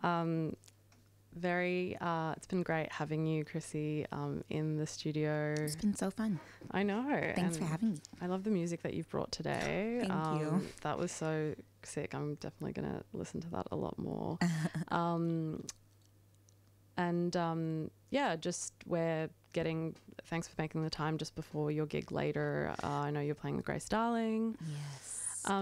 It's been great having you, Chrissy, in the studio. It's been so fun. I know. Thanks for having me. I love the music that you've brought today. Thank you. That was so sick. I'm definitely going to listen to that a lot more. Thanks for making the time just before your gig later. I know you're playing with Grace Darling. Yes.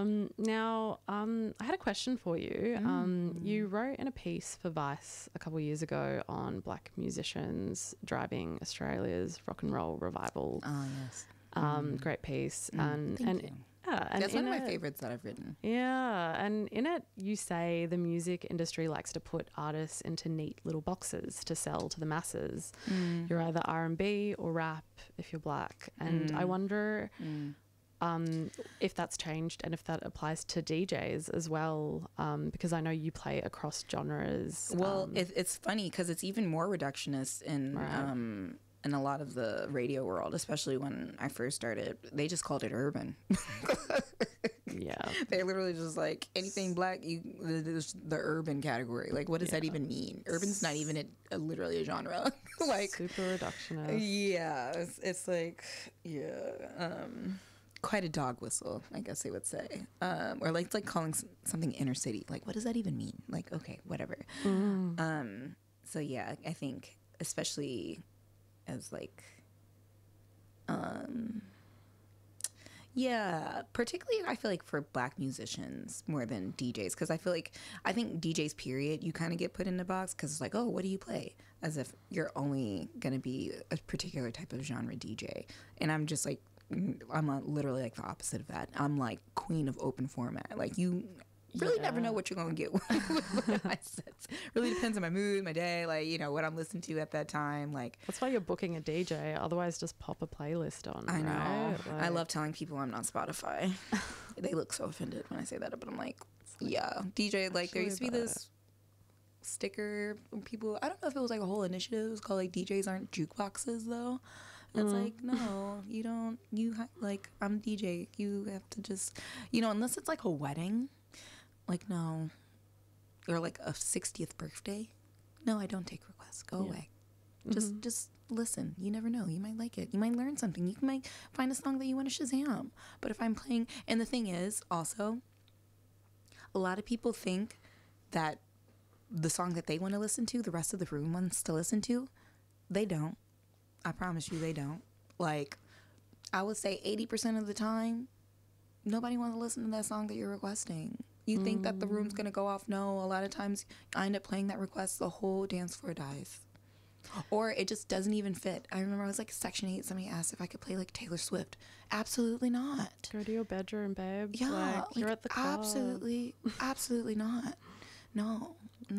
I had a question for you. You wrote in a piece for Vice a couple of years ago on black musicians driving Australia's rock and roll revival. Oh, yes. Great piece. Thank you. Yeah, and that's one of my favorites that I've written. Yeah, and in it you say the music industry likes to put artists into neat little boxes to sell to the masses. You're either R&B or rap if you're black. And I wonder if that's changed and if that applies to DJs as well, because I know you play across genres. Well, it's funny because it's even more reductionist in a lot of the radio world, especially when I first started. They just called it urban. Yeah. They're literally just like anything black, the urban category. Like, what does that even mean? Urban's not even literally a genre. Like, super reductionist. Yeah. It's like, quite a dog whistle, I guess they would say. Or like, it's like calling something inner city. Like, what does that even mean? Like, okay, whatever. So yeah, I think especially as like, particularly I feel like for black musicians more than DJs, because I think DJs period, you kind of get put in the box because it's like, oh, what do you play? As if you're only going to be a particular type of genre DJ. And I'm just like, literally like the opposite of that. I'm like queen of open format. Like, you really never know what you're going to get with my sets. Really depends on my mood, my day, like, you know, what I'm listening to at that time. Like, that's why you're booking a DJ. Otherwise, just pop a playlist on. I know. Right? I love telling people I'm not Spotify. They look so offended when I say that, but I'm like, yeah, DJ. Like, there used to be this sticker when people, I don't know if it was like a whole initiative. It was called like DJs aren't jukeboxes though. It's like, no, you don't. Like, I'm DJ. You have to just, you know, unless it's like a wedding. Like, no. Or like a 60th birthday. No, I don't take requests. Go away. Just listen. You never know. You might like it. You might learn something. You might find a song that you want to Shazam. But if I'm playing... And the thing is, also, a lot of people think that the song that they want to listen to, the rest of the room wants to listen to. They don't. I promise you they don't. Like, I would say 80% of the time, nobody wants to listen to that song that you're requesting. You think that the room's going to go off. No, a lot of times I end up playing that request, the whole dance floor dies. Or it just doesn't even fit. I remember I was like Section 8, somebody asked if I could play like Taylor Swift. Absolutely not. Go to your bedroom, babe. Yeah. Like, you're at the club. Absolutely not. No.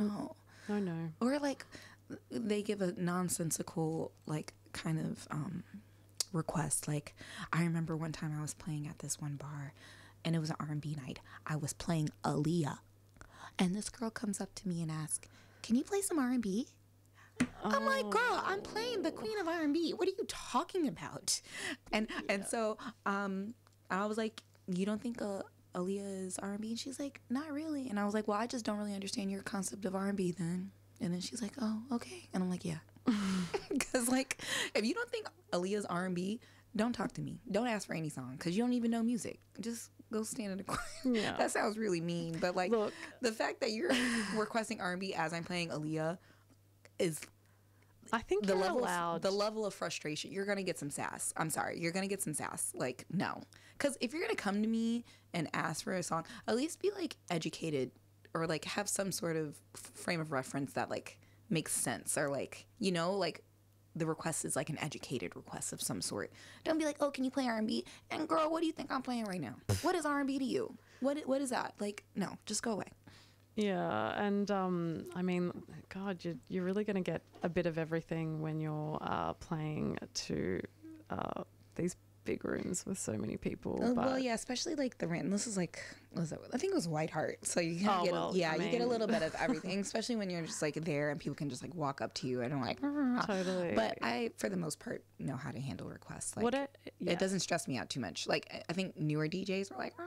No. Or like they give a nonsensical like kind of request. Like, I remember one time I was playing at this one bar and it was an R&B night. I was playing Aaliyah, and this girl comes up to me and asks, "Can you play some R&B?" I'm like, "Girl, I'm playing the queen of R&B. What are you talking about?" And so I was like, "You don't think Aaliyah is R&B?" And she's like, "Not really." And I was like, "Well, I just don't really understand your concept of R&B then." And then she's like, "Oh, okay." And I'm like, "Yeah." Because like, if you don't think Aaliyah's R&B, don't talk to me. Don't ask for any song because you don't even know music. Just go stand in the corner. Yeah. That sounds really mean, but like, look, the fact that you're requesting R&B as I'm playing Aaliyah is, I think the level of frustration. You're gonna get some sass. I'm sorry, you're gonna get some sass. Like, no, because if you're gonna come to me and ask for a song, at least be like educated or like have some sort of frame of reference that like makes sense, or like, you know, like the request is like an educated request of some sort. Don't be like, "Oh, can you play R&B?" And girl, what do you think I'm playing right now? What is R&B to you? What is that? Like, no, just go away. Yeah, and I mean, God, you're really going to get a bit of everything when you're playing to these big rooms with so many people. Well, yeah, especially like the random. This is like, what was it? I think it was White Heart. So you kind of get, you get a little bit of everything, especially when you're just like there and people can just like walk up to you and I'm like, totally. But I, for the most part, know how to handle requests. Like, it doesn't stress me out too much. Like, I think newer DJs are like,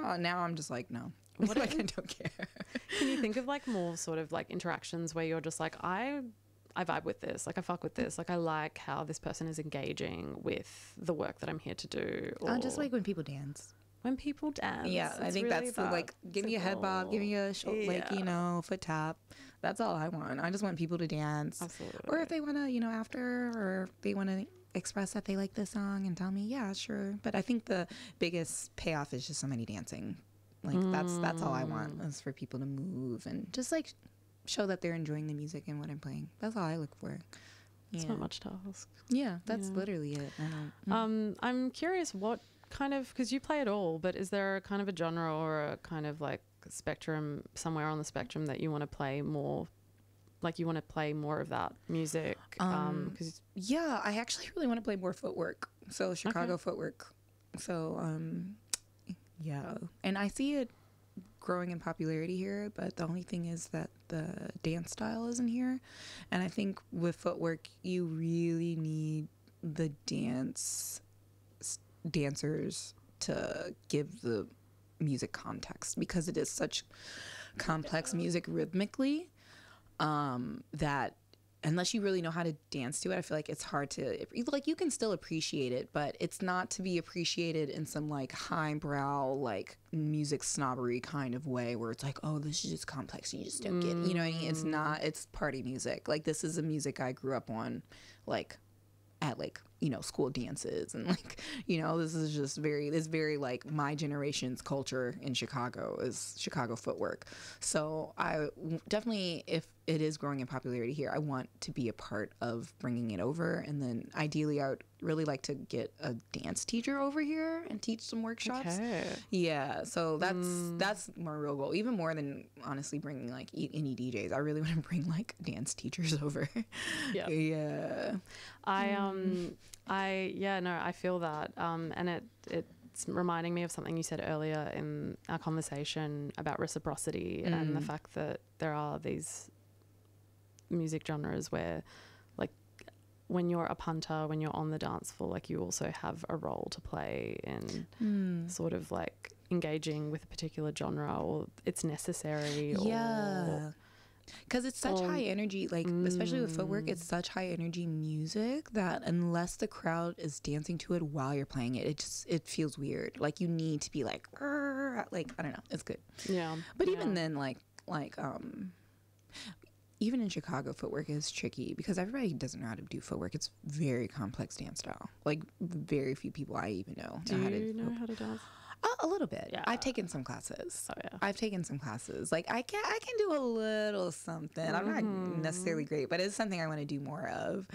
now I'm just like, no. What Like, I don't care. Can you think of like more sort of like interactions where you're just like, I vibe with this, like I fuck with this, like I like how this person is engaging with the work that I'm here to do? Or Just like when people dance. when people dance. Yeah, I it's think really that's the, like, give me a head bob, give me a like, you know, foot tap. That's all I want. I just want people to dance. Absolutely. Or if they want to, you know, after, or if they want to express that they like this song and tell me, yeah, sure. But I think the biggest payoff is just somebody dancing. Like that's all I want, is for people to move and just like show that they're enjoying the music and what I'm playing. That's all I look for. It's not much to ask. Yeah, that's literally it. I don't. I'm curious what kind of, because you play it all, but is there a kind of a genre or a kind of like spectrum, somewhere on the spectrum that you want to play more, like you want to play more of that music? Cause yeah, I actually really want to play more footwork. So Chicago footwork. So yeah, and I see it growing in popularity here, but the only thing is that the dance style isn't here. And I think with footwork, you really need the dancers to give the music context, because it is such complex music rhythmically, that unless you really know how to dance to it, I feel like it's hard to, like, you can still appreciate it, but it's not to be appreciated in some like highbrow, like music snobbery kind of way where it's like, oh, this is just complex, you just don't get it. You know what I mean? It's not, it's party music. Like, this is a music I grew up on, like at like, you know, school dances, and like, you know, this is just very like my generation's culture in Chicago is Chicago footwork. So I definitely, if it is growing in popularity here, I want to be a part of bringing it over. And then ideally I would really like to get a dance teacher over here and teach some workshops. okay. Yeah, so that's my real goal, even more than honestly bringing like any DJs. I really want to bring like dance teachers over. Yeah. Yeah. I feel that. And it's reminding me of something you said earlier in our conversation about reciprocity and the fact that there are these music genres where, like, when you're a punter, when you're on the dance floor, like, you also have a role to play in sort of like engaging with a particular genre, or it's necessary. Yeah. Because it's such high energy, like, especially with footwork, it's such high energy music that unless the crowd is dancing to it while you're playing it, it feels weird. Like, you need to be like, I don't know, it's good. Yeah. But even then, like, even in Chicago, footwork is tricky because everybody doesn't know how to do footwork. It's very complex dance style. Like, very few people I even know Do you know how to dance? A little bit. Yeah. I've taken some classes. Oh, yeah. I've taken some classes. Like, I can do a little something. I'm not necessarily great, but it's something I want to do more of.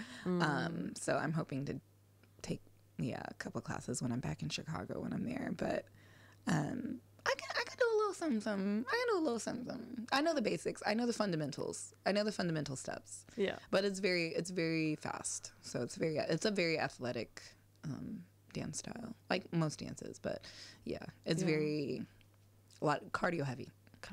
So I'm hoping to take a couple classes when I'm back in Chicago when I'm there. But I can do a little something. I can do a little something. I know the basics. I know the fundamentals. I know the fundamental steps. Yeah. But it's very fast. So it's a very athletic dance style, like most dances, but it's very a lot cardio heavy.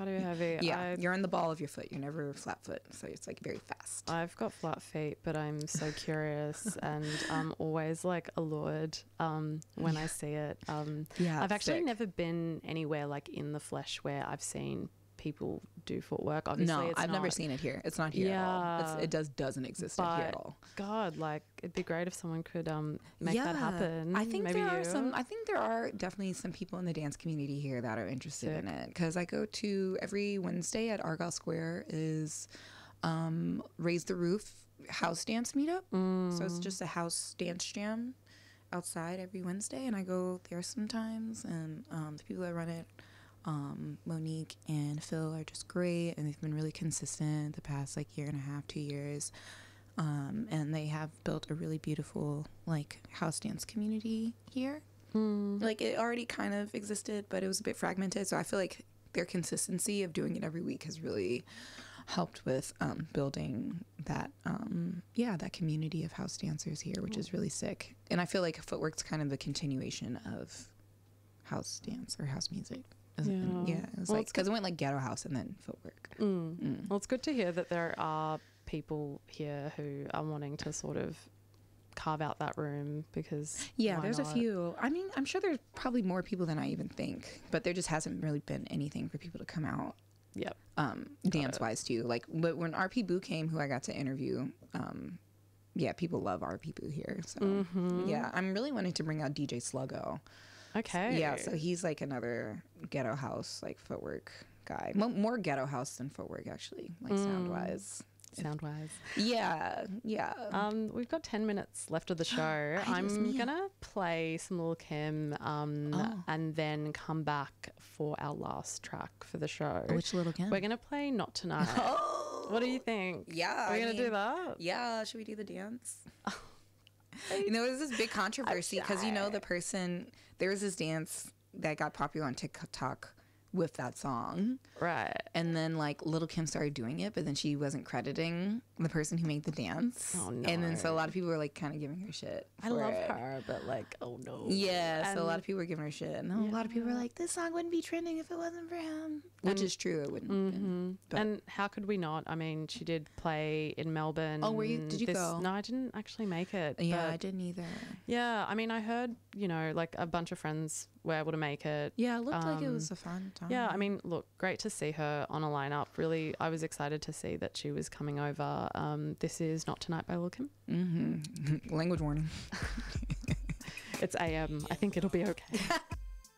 Yeah, you're on the ball of your foot. You're never flat foot, so it's like very fast. I've got flat feet, but I'm so curious and I'm always like allured when I see it. I've actually never been anywhere like in the flesh where I've seen people do footwork. Obviously, I've never seen it here. It's not here at all. It doesn't exist here at all. God, like, it'd be great if someone could make that happen. I think Maybe I think there are definitely some people in the dance community here that are interested in it, because I go to every Wednesday at Argyle Square is Raise the Roof house dance meetup. So it's just a house dance jam outside every Wednesday, and I go there sometimes, and the people that run it, Monique and Phil, are just great, and they've been really consistent the past like year and a half, 2 years, and they have built a really beautiful like house dance community here. Like, it already kind of existed, but it was a bit fragmented, so I feel like their consistency of doing it every week has really helped with building that that community of house dancers here, which is really sick. And I feel like footwork's kind of the continuation of house dance or house music. It was like, because it went like ghetto house and then footwork. Well, it's good to hear that there are people here who are wanting to sort of carve out that room because Yeah, why there's not? a few. I mean, I'm sure there's probably more people than I even think, but there just hasn't really been anything for people to come out Yep. dance wise too. Like, but when RP Boo came, who I got to interview, yeah, people love RP Boo here. So yeah, I'm really wanting to bring out DJ Sluggo. Okay. Yeah, so he's like another ghetto house like footwork guy. More ghetto house than footwork actually, like sound wise. Sound wise. Yeah, yeah. We've got 10 minutes left of the show. I'm gonna play some Lil Kim and then come back for our last track for the show. Which Little Kim? We're gonna play Not Tonight. What do you think? Yeah, Are we gonna do that? Yeah, should we do the dance? You know, there's this big controversy because you know the person. There was this dance that got popular on TikTok with that song, Right. and then like Little Kim started doing it, but then she wasn't crediting the person who made the dance. Oh, no. And then so a lot of people were like kind of giving her shit. I for love it. her, but like, oh no. Yeah, so a lot And- of people were giving her shit, and a lot of people were like, "This song wouldn't be trending if it wasn't for him," which is true. It wouldn't. have been. But- And how could we not? I mean, she did play in Melbourne. Oh, were you? Did you go? No, I didn't actually make it. Yeah, but I didn't either. yeah, I mean, I heard, you know, like a bunch of friends were able to make it. Yeah, it looked like it was a fun time. Yeah, I mean, look, great to see her on a lineup. Really, I was excited to see that she was coming over. This is Not Tonight by Lil Kim. Language warning. It's AM. I think it'll be okay.